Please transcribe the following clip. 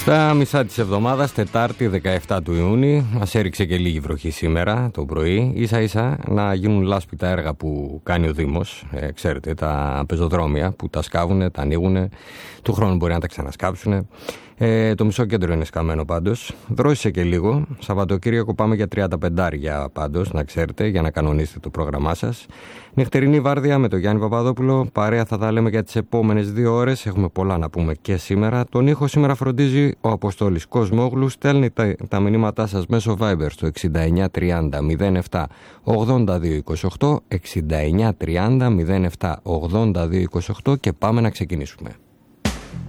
Στα μισά της εβδομάδας, Τετάρτη 17 του Ιούνιου, μας έριξε και λίγη βροχή σήμερα το πρωί. Ίσα ίσα να γίνουν λάσπη τα έργα που κάνει ο Δήμος. Ξέρετε, τα πεζοδρόμια που τα σκάβουνε, τα ανοίγουνε. Του χρόνου μπορεί να τα ξανασκάψουνε. Το μισό κέντρο είναι σκαμμένο πάντως. Δρόσησε και λίγο. Σαββατοκύριακο πάμε για 35 πάντως, να ξέρετε, για να κανονίσετε το πρόγραμμά σας. Νυχτερινή βάρδια με τον Γιάννη Παπαδόπουλο. Παρέα θα τα λέμε για τις επόμενες 2 ώρες. Έχουμε πολλά να πούμε και σήμερα. Τον ήχο σήμερα φροντίζει ο Αποστόλης Κοσμόγλου. Στέλνει τα μηνύματά σας μέσω Viber στο 6930 07 82 28. 6930 07 82 28 και πάμε να ξεκινήσουμε.